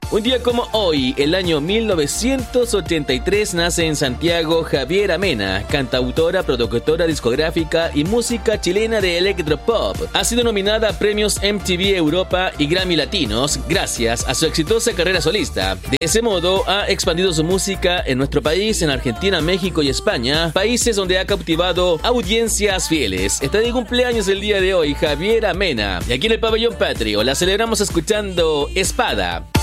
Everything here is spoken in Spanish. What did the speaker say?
Un día como hoy, el año 1983, nace en Santiago Javiera Mena, cantautora, productora discográfica y música chilena de electropop. Ha sido nominada a premios MTV Europa y Grammy Latinos gracias a su exitosa carrera solista. De ese modo, ha expandido su música en nuestro país, en Argentina, México y España, países donde ha cautivado audiencias fieles. Está de cumpleaños el día de hoy Javiera Mena, y aquí en el Pabellón Patrio la celebramos escuchando Espada.